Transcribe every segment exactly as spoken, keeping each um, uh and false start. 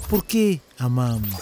Por que amamos?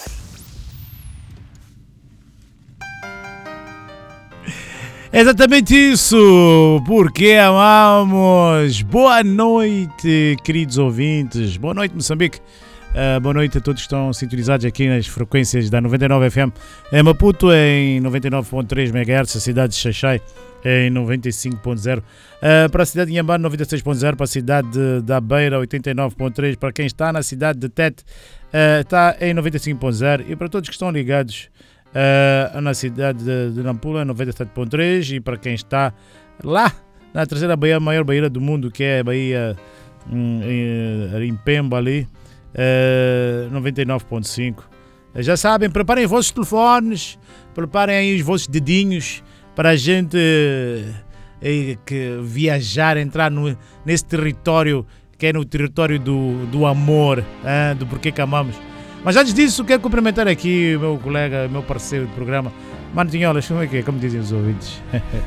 Exatamente isso, porque amamos. Boa noite, queridos ouvintes. Boa noite, Moçambique. Uh, boa noite a todos que estão sintonizados aqui nas frequências da noventa e nove F M em Maputo, em noventa e nove ponto três megahertz, a cidade de Xaixai em noventa e cinco ponto zero, uh, para a cidade de Inhambane noventa e seis ponto zero, para a cidade de, da Beira oitenta e nove ponto três, para quem está na cidade de Tete uh, está em noventa e cinco ponto zero, e para todos que estão ligados uh, na cidade de, de Nampula noventa e sete ponto três, e para quem está lá na terceira Bahia, a maior Bahia do mundo, que é a Bahia um, em, em Pemba ali, Uh, noventa e nove ponto cinco. Uh, já sabem, preparem os vossos telefones, preparem aí os vossos dedinhos para a gente uh, que viajar, entrar no, nesse território que é no território do, do amor, uh, do porquê que amamos. Mas antes disso, quero cumprimentar aqui o meu colega, meu parceiro de programa, Mano Tinholas. Como é que é? Como dizem os ouvintes?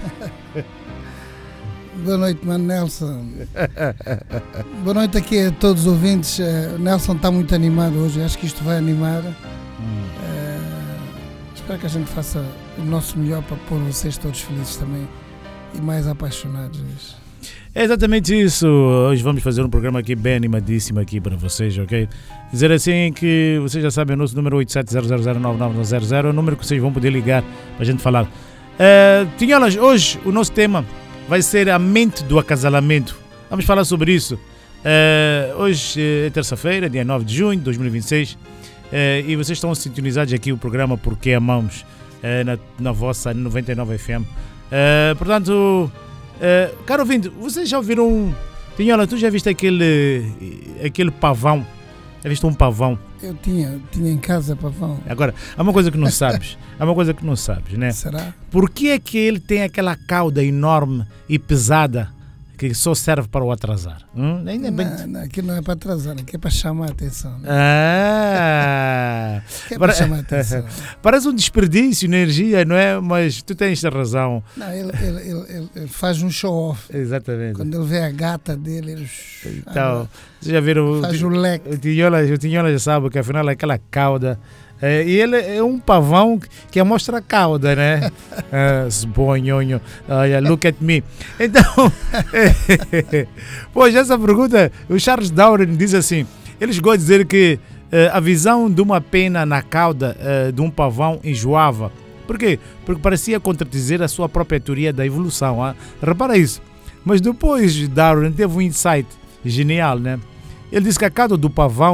Boa noite, Mano Nelson. Boa noite aqui a todos os ouvintes. O Nelson está muito animado hoje. Acho que isto vai animar. Hum. Uh, espero que a gente faça o nosso melhor para pôr vocês todos felizes também e mais apaixonados. É exatamente isso. Hoje vamos fazer um programa aqui bem animadíssimo aqui para vocês, ok? Dizer assim que vocês já sabem, o nosso número oito sete zero zero zero nove nove zero zero é o número que vocês vão poder ligar para a gente falar. Uh, Tinholas, hoje o nosso tema vai ser a mente do acasalamento. Vamos falar sobre isso. Uh, hoje é terça-feira, dia nove de junho de dois mil e vinte e seis, uh, e vocês estão sintonizados aqui o programa Porque Amamos, uh, na, na vossa noventa e nove F M. Uh, portanto, uh, caro ouvinte, vocês já ouviram... Tinhola, tu já viste aquele, aquele pavão? Já viste um pavão? Eu tinha, tinha em casa pavão. Agora, há uma coisa que não sabes. Há uma coisa que não sabes, né? Será? Por que é que ele tem aquela cauda enorme e pesada que só serve para o atrasar? Hum? Ainda é bem... Não, não, aqui não é para atrasar, aqui é para chamar a atenção. Né? Ah! Aqui é para chamar a atenção. Parece um desperdício de energia, não é? Mas tu tens razão. Não, ele, ele, ele, ele faz um show-off. Exatamente. Quando ele vê a gata dele, ele... Então, vocês já viram... Faz o leque. O Tinhola, o Tinhola já sabe que afinal é aquela cauda... É, e ele é um pavão que mostra a cauda, né? Esbonhonho, olha, look at me. Então, pois essa pergunta, o Charles Darwin diz assim, eles gostam de dizer que uh, a visão de uma pena na cauda uh, de um pavão enjoava. Por quê? Porque parecia contradizer a sua própria teoria da evolução. Hein? Repara isso. Mas depois Darwin teve um insight genial, né? Ele disse que a cauda do pavão